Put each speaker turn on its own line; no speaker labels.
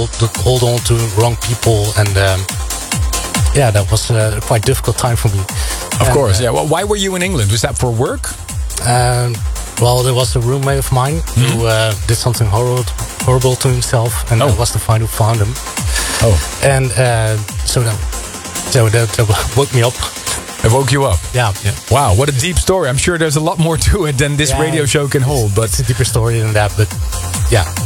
hold on to wrong people, and that was a quite difficult time for me.
Of course, yeah. Well, why were you in England? Was that for work?
Well, there was a roommate of mine who did something horrible to himself, and I was the one who found him.
Oh,
and so that woke me up.
It woke you up?
Yeah.
Wow, what a deep story. I'm sure there's a lot more to it than this radio show can hold. But
it's a deeper story than that, but yeah.